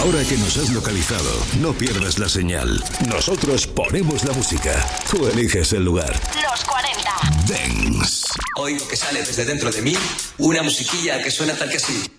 Ahora que nos has localizado, no pierdas la señal. Nosotros ponemos la música. Tú eliges el lugar. Los 40 Dance. Oigo que sale desde dentro de mí una musiquilla que suena tal que así.